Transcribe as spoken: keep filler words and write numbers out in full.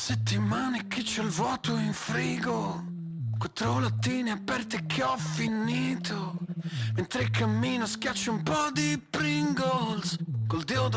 settimane che c'ho il vuoto in frigo, quattro lattine aperte che ho finito. Mentre cammino schiaccio un po' di Pringles col deodorante